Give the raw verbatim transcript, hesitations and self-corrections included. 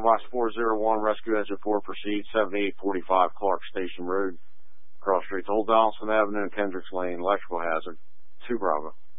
Vice four zero one, rescue exit four, proceed, seventy-eight forty-five Clark Station Road, cross streets, Old Donaldson Avenue and Kendricks Lane, electrical hazard, two Bravo.